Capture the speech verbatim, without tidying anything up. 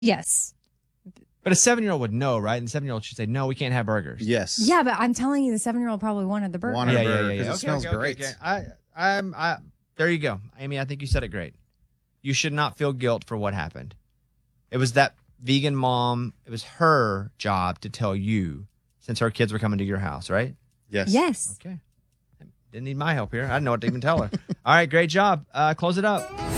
Yes. But a seven-year-old would know, right? And the seven-year-old should say, no, we can't have burgers. Yes. Yeah, but I'm telling you, the seven-year-old probably wanted the burger. Wanted Yeah, a yeah, burger yeah, because yeah. it Okay, smells okay, great. okay, okay. I, I'm, I, there you go. Amy, I think you said it great. You should not feel guilt for what happened. It was that vegan mom, it was her job to tell you since her kids were coming to your house, right? Yes. Yes. Okay. Didn't need my help here. I didn't know what to even tell her. All right, great job. Uh, close it up.